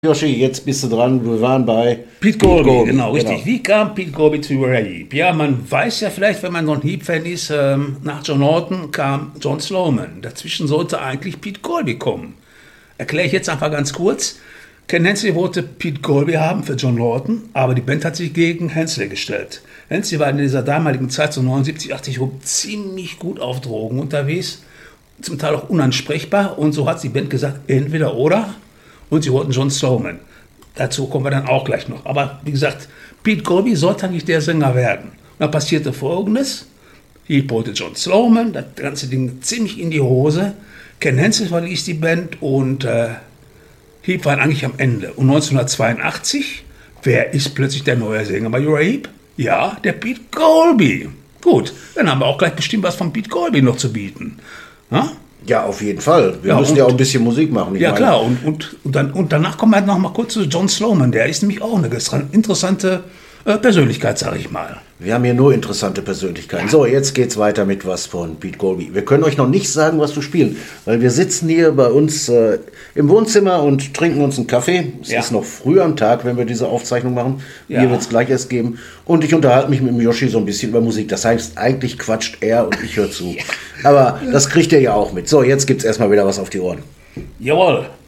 Yoshi, jetzt bist du dran. Wir waren bei Pete Colby, genau, richtig. Wie kam Pete Colby zu Uriah Heep? Ja, man weiß ja vielleicht, wenn man so ein Heep-Fan ist, nach John Lawton kam John Sloman. Dazwischen sollte eigentlich Pete Colby kommen. Erkläre ich jetzt einfach ganz kurz. Ken Hensley wollte Pete Colby haben für John Lawton, aber die Band hat sich gegen Hensley gestellt. Hensley war in dieser damaligen Zeit, so 79, 80 rum, ziemlich gut auf Drogen unterwegs, zum Teil auch unansprechbar. Und so hat die Band gesagt, entweder oder. Und sie wollten John Sloman. Dazu kommen wir dann auch gleich noch. Aber wie gesagt, Pete Colby sollte eigentlich der Sänger werden. Und dann passierte Folgendes. Heep wollte John Sloman, das ganze Ding ziemlich in die Hose. Ken Hensley verließ die Band und Heep war eigentlich am Ende. Und 1982, wer ist plötzlich der neue Sänger bei Uriah Heep? Ja, der Pete Colby. Gut, dann haben wir auch gleich bestimmt was von Pete Colby noch zu bieten. Ja? Ja, auf jeden Fall. Wir müssen ja auch ein bisschen Musik machen. Ja, klar. Und danach kommen wir halt noch mal kurz zu John Sloman. Der ist nämlich auch eine interessante Persönlichkeit, sage ich mal. Wir haben hier nur interessante Persönlichkeiten. So, jetzt geht's weiter mit was von Pete Colby. Wir können euch noch nicht sagen, was wir spielen, weil wir sitzen hier bei uns im Wohnzimmer und trinken uns einen Kaffee. Es ist noch früh am Tag, wenn wir diese Aufzeichnung machen. Hier wird es gleich erst geben. Und ich unterhalte mich mit dem Yoshi so ein bisschen über Musik. Das heißt, eigentlich quatscht er und ich höre zu. Aber das kriegt ihr ja auch mit. So, jetzt gibt's erstmal wieder was auf die Ohren. Jawohl.